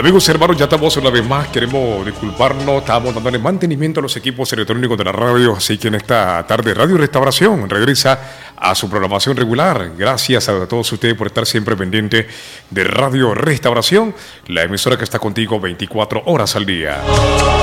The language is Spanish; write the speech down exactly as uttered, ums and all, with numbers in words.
Amigos hermanos, ya estamos una vez más, queremos disculparnos, estamos dándole mantenimiento a los equipos electrónicos de la radio, así que en esta tarde Radio Restauración regresa a su programación regular. Gracias a todos ustedes por estar siempre pendientes de Radio Restauración, la emisora que está contigo veinticuatro horas al día.